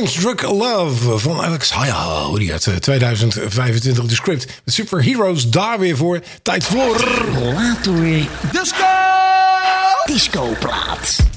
Dunkstruck Love van Alex Haya. Die uit 2025 de script. Met Superheroes daar weer voor. Tijd voor... Later. Disco plaat.